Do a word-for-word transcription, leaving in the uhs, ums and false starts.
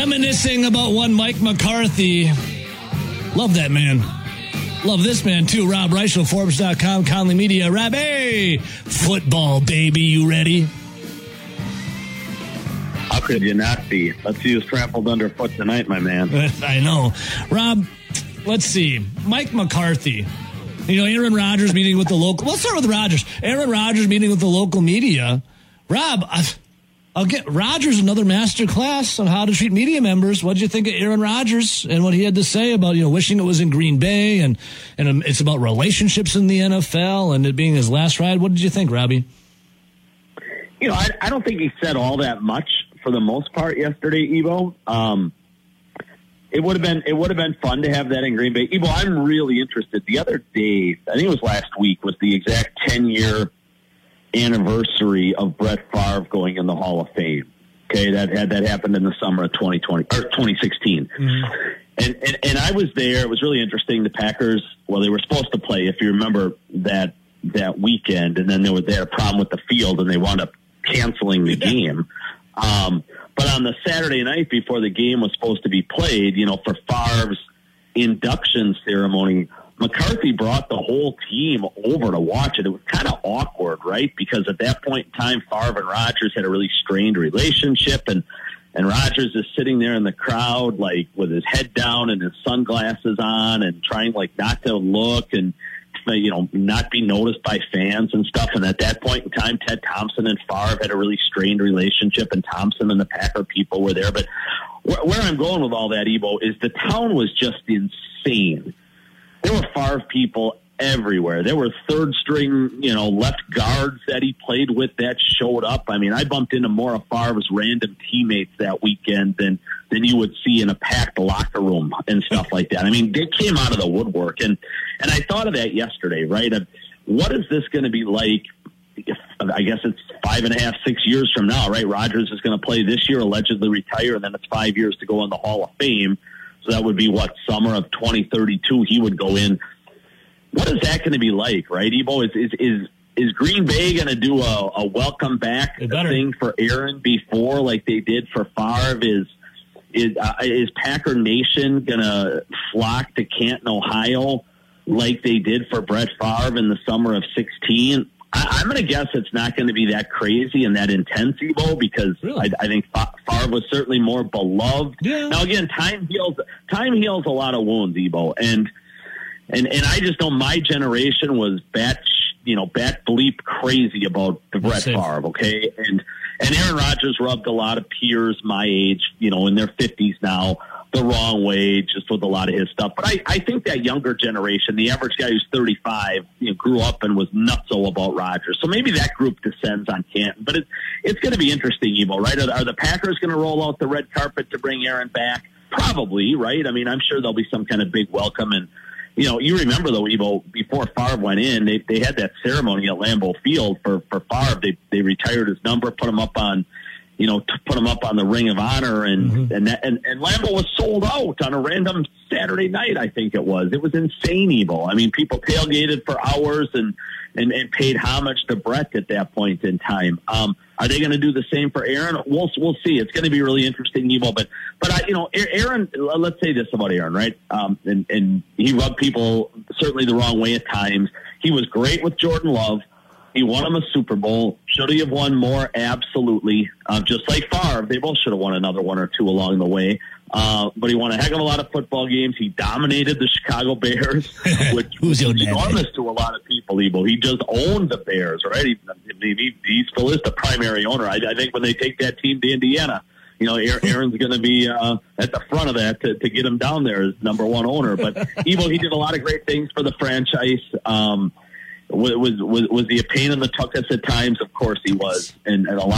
Reminiscing about one Mike McCarthy. Love that man. Love this man, too. Rob Reichel, Forbes dot com, Conley Media. Rob, hey, football, baby. You ready? How could you not be? Let's see who's trampled underfoot tonight, my man. I know. Rob, let's see. Mike McCarthy. You know, Aaron Rodgers meeting with the local. Let's start with Rodgers. Aaron Rodgers meeting with the local media. Rob, I'll get Rodgers another master class on how to treat media members. What did you think of Aaron Rodgers and what he had to say about, you know, wishing it was in Green Bay and, and it's about relationships in the N F L and it being his last ride? What did you think, Robbie? You know, I, I don't think he said all that much for the most part yesterday, Evo. Um, it would have been it would have been fun to have that in Green Bay. Evo, I'm really interested. The other day, I think it was last week, was the exact ten-year anniversary of Brett Favre going in the Hall of Fame. Okay, that had that happened in the summer of twenty twenty or twenty sixteen. Mm-hmm. And, and and I was there. It was really interesting. The Packers, well, they were supposed to play, if you remember, that that weekend, and then there was they had a problem with the field, and they wound up canceling the yeah. game. Um, but on the Saturday night before the game was supposed to be played, you know, for Favre's induction ceremony, McCarthy brought the whole team over to watch it. It was kind of awkward, right? Because at that point in time, Favre and Rodgers had a really strained relationship, and and Rodgers is sitting there in the crowd, like with his head down and his sunglasses on, and trying like not to look and you know not be noticed by fans and stuff. And at that point in time, Ted Thompson and Favre had a really strained relationship, and Thompson and the Packer people were there. But where, where I'm going with all that, Evo, is the town was just insane. There were Favre people everywhere. There were third-string, you know, left guards that he played with that showed up. I mean, I bumped into more of Favre's random teammates that weekend than than you would see in a packed locker room and stuff like that. I mean, they came out of the woodwork. And, and I thought of that yesterday, right? Of what is this going to be like? If, I guess it's five and a half, six years from now, right? Rodgers is going to play this year, allegedly retire, and then it's five years to go in the Hall of Fame. So that would be, what, summer of twenty thirty-two he would go in. What is that going to be like, right, Ebo? Is is is, is Green Bay going to do a, a welcome back thing for Aaron before like they did for Favre? Is is, uh, is Packer Nation going to flock to Canton, Ohio like they did for Brett Favre in the summer of sixteen? I, I'm going to guess it's not going to be that crazy and that intense, Ebo, because really? I, I think Favre was certainly more beloved. Yeah. Now, again, time heals time heals a lot of wounds, Ebo, and and and I just know my generation was bat, you know, bat bleep crazy about the Brett Favre, okay, and and Aaron Rodgers rubbed a lot of peers my age, you know, in their fifties now, the wrong way, just with a lot of his stuff. But I, I think that younger generation, the average guy who's thirty-five, you know, grew up and was nutso about Rodgers. So maybe that group descends on Canton. But it, it's going to be interesting, Evo, right? Are, are the Packers going to roll out the red carpet to bring Aaron back? Probably, right? I mean, I'm sure there'll be some kind of big welcome. And, you know, you remember, though, Evo, before Favre went in, they they had that ceremony at Lambeau Field for, for Favre. They, they retired his number, put him up on you know, to put him up on the Ring of Honor, and mm-hmm. and, that, and and Lambeau was sold out on a random Saturday night, I think it was. It was insane, Evo. I mean, people tailgated for hours and, and, and paid homage to Brett at that point in time. Um, are they going to do the same for Aaron? We'll we'll see. It's going to be really interesting, Evo. But but I, you know, Aaron. Let's say this about Aaron, right? Um, and and he rubbed people certainly the wrong way at times. He was great with Jordan Love. He won him a Super Bowl. Should he have won more? Absolutely. Uh, just like Favre, they both should have won another one or two along the way. Uh, but he won a heck of a lot of football games. He dominated the Chicago Bears, which was enormous to a lot of people, Evo. He just owned the Bears, right? He, he, he still is the primary owner. I, I think when they take that team to Indiana, you know, Aaron's going to be uh, at the front of that to, to get him down there as number one owner. But, Evo, he did a lot of great things for the franchise. Um, Was, was was he a pain in the tuchus at times? Of course he was, and, and a lot.